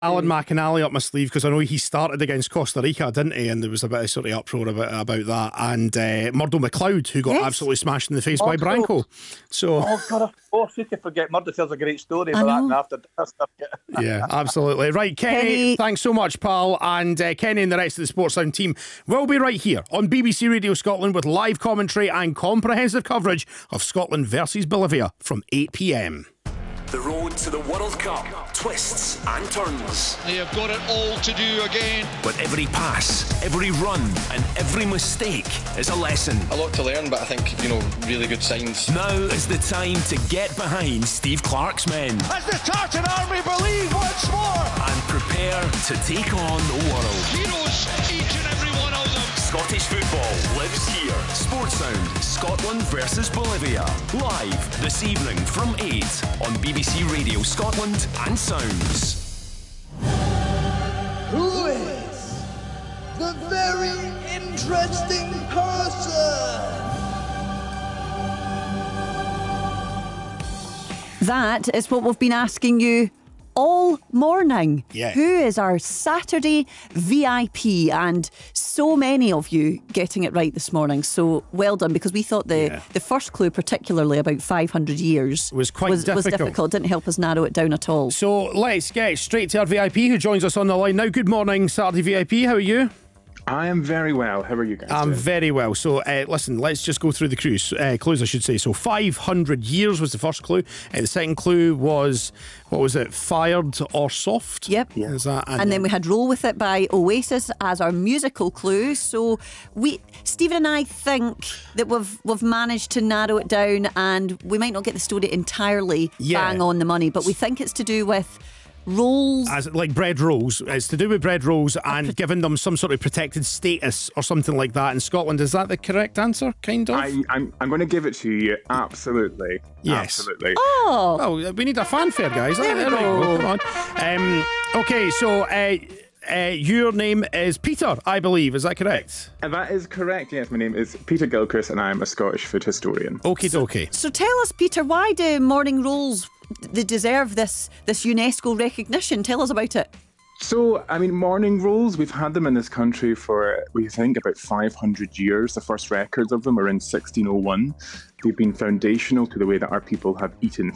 Alan McInally up my sleeve because I know he started against Costa Rica, didn't he? And there was a bit of sort of uproar about that. And Murdo McLeod, who got absolutely smashed in the face by Branco. So, oh God, of course you can forget. Murdo tells a great story about that and after stuff. Yeah, absolutely. Right, Kenny, thanks so much, pal. And Kenny and the rest of the Sports Sound team will be right here on BBC Radio Scotland with live commentary and comprehensive coverage of Scotland versus Bolivia from 8 p.m. The road to the World Cup, twists and turns. They have got it all to do again. But every pass, every run and every mistake is a lesson. A lot to learn, but I think, really good signs. Now is the time to get behind Steve Clarke's men. As the Tartan Army believe once more. And prepare to take on the world. Heroes, each and every one of them. Scottish football lives here. Sports Sound, Scotland versus Bolivia. Live this evening from 8 on BBC Radio Scotland and Sounds. Who is the very interesting person? That is what we've been asking you all morning. Yeah. Who is our Saturday VIP? And so many of you getting it right this morning. So well done, because we thought the first clue, particularly about 500 years, was difficult. Didn't help us narrow it down at all. So let's get straight to our VIP who joins us on the line now. Good morning, Saturday VIP. How are you? I am very well. How are you guys? I'm very well. So listen, let's just go through the clues, I should say. So 500 years was the first clue. The second clue was, what was it, fired or soft? Yep. Yeah. Is that, and then we had Roll With It by Oasis as our musical clue. So Stephen and I think that we've managed to narrow it down, and we might not get the story entirely bang on the money, but we think it's to do with rolls. As like bread rolls. It's to do with bread rolls and giving them some sort of protected status or something like that in Scotland. Is that the correct answer, kind of? I'm going to give it to you. Absolutely. Yes. Absolutely. Oh, we need a fanfare, guys. There we go. Come on. Okay, so your name is Peter, I believe. Is that correct? That is correct. Yes, my name is Peter Gilchrist and I'm a Scottish food historian. Okie dokie. So tell us, Peter, why do morning rolls, they deserve this UNESCO recognition? Tell us about it. So, morning rolls, we've had them in this country for, we think, about 500 years. The first records of them are in 1601. They've been foundational to the way that our people have eaten